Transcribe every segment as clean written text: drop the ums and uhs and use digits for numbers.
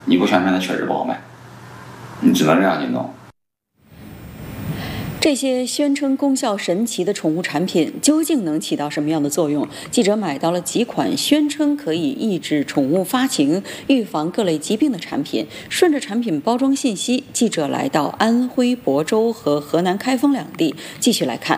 你不宣传，它确实不好卖，你只能这样去弄。 这些宣称功效神奇的宠物产品究竟能起到什么样的作用？记者买到了几款宣称可以抑制宠物发情、预防各类疾病的产品。顺着产品包装信息，记者来到安徽亳州和河南开封两地，继续来看。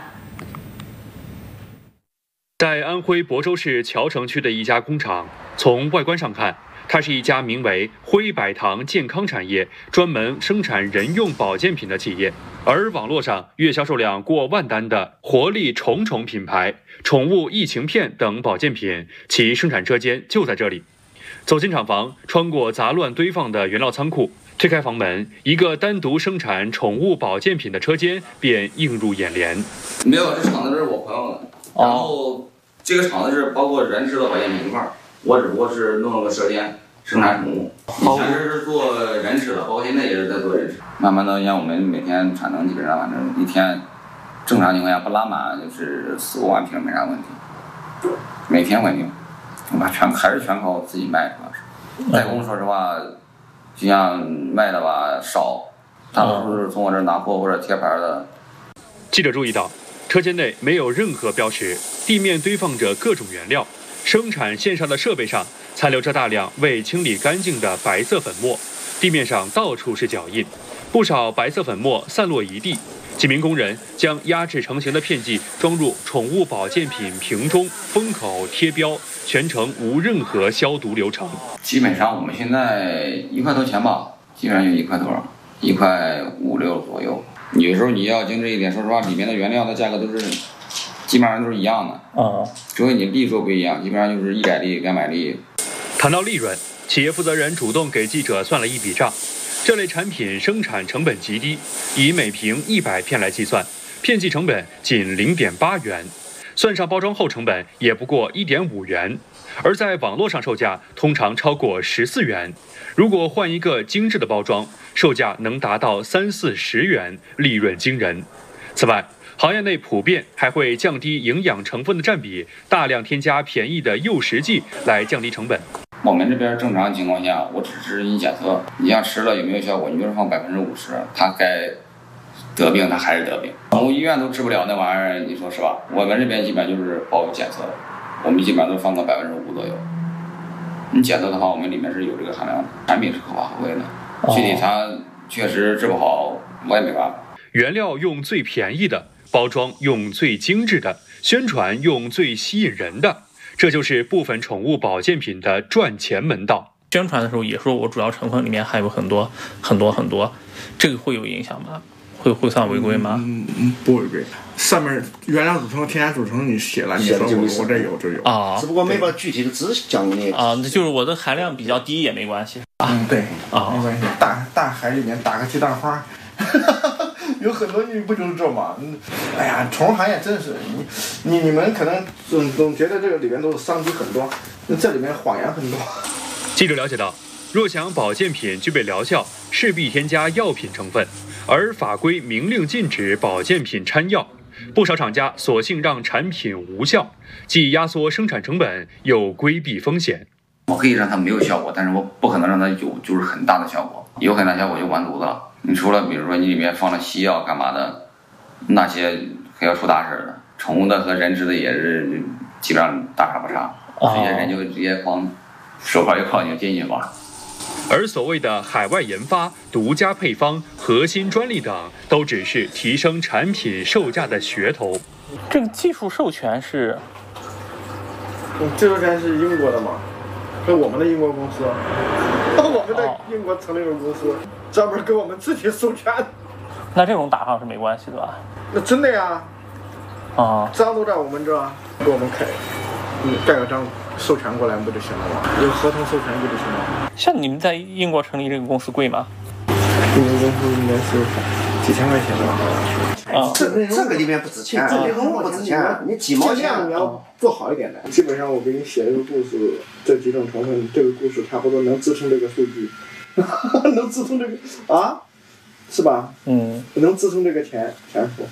在安徽亳州市谯城区的一家工厂，从外观上看，它是一家名为辉百堂健康产业，专门生产人用保健品的企业。而网络上月销售量过万单的活力宠宠品牌、宠物疫情片等保健品，其生产车间就在这里。走进厂房，穿过杂乱堆放的原料仓库，推开房门，一个单独生产宠物保健品的车间便映入眼帘。 没有，这厂子是我朋友的，然后这个厂子是包括人吃的保健品一块儿，我只不过是弄了个车间。生产宠物，以前是做人吃的，包括现在也是在做人吃。慢慢的，像我们每天产能基本上反正一天正常情况下不拉满就是4、5万瓶没啥问题，每天稳定。还是全靠自己卖，主要是代工。说实话，就像卖的吧少，大多数是从我这儿拿货或者贴牌的。 记者注意到，车间内没有任何标识，地面堆放着各种原料，生产线上的设备上残留着大量未清理干净的白色粉末，地面上到处是脚印，不少白色粉末散落一地。几名工人将压制成型的片剂装入宠物保健品瓶中，封口贴标，全程无任何消毒流程。 基本上我们现在1块多钱吧，基本上就1块多，1块5、6左右。有时候你要精致一点，说实话，里面的原料的价格都是基本上都是一样的除非你粒数不一样，基本上就是100粒、200粒。 谈到利润，企业负责人主动给记者算了一笔账。这类产品生产成本极低，以每瓶100片来计算，片剂成本仅0.8元，算上包装后成本也不过1.5元，而在网络上售价通常超过14元。如果换一个精致的包装，售价能达到30、40元，利润惊人。此外，行业内普遍还会降低营养成分的占比，大量添加便宜的诱食剂来降低成本。 我们这边正常情况下，我只是你检测，你像吃了有没有效果，你就是放50%，它该得病它还是得病。宠物医院都治不了那玩意儿，你说是吧？我们这边基本上就是包检测的，我们基本上都放个5%左右。你检测的话，我们里面是有这个含量的，产品是合法合规的。具体它确实治不好，我也没办法。 原料用最便宜的，包装用最精致的，宣传用最吸引人的。这就是部分宠物保健品的赚钱门道。 宣传的时候也说我主要成分里面还有很多，这个会有影响吗？会算违规吗？ 不违规。上面原料组成、添加组成你写了，你说我这有啊， 只不过没把具体的知识讲给你啊，那就是我的含量比较低也没关系对没关系。大海里面打个鸡蛋花。有很多你不就是这吗？哎呀，宠物行业真是你们可能总觉得这个里面都是商机很多，那这里面谎言很多。 记者了解到，若想保健品具备疗效，势必添加药品成分，而法规明令禁止保健品掺药，不少厂家索性让产品无效，既压缩生产成本，又规避风险。 我可以让它没有效果，但是我不可能让它有就是很大的效果，有很大效果就完犊子了。你除了比如说你里面放了西药干嘛的，那些还要出大事的。宠物的和人吃的也是基本上大差不差，有些人就直接哐手铐一铐就进去了。 而所谓的海外研发、独家配方、核心专利等，都只是提升产品售价的噱头。 这个技术授权是？ 技术授权是英国的嘛？是我们的英国公司，我们在英国成立了公司，专门给我们自己授权。 那这种打上是没关系的吧？ 那真的呀，章都在我们这，给我们开，盖个章，授权过来不就行了吗？有合同授权不就行了？ 像你们在英国成立这个公司贵吗？ 英国公司应该是几千块钱吧， 这个里面不值钱，这个不值钱，你几毛钱你要做好一点的。基本上我给你写一个故事，这几种成分，这个故事差不多能支撑这个数据，能支撑这个啊，是吧？能支撑这个钱数。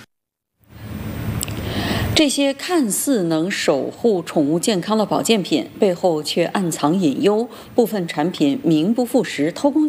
这些看似能守护宠物健康的保健品，背后却暗藏隐忧，部分产品名不副实，偷工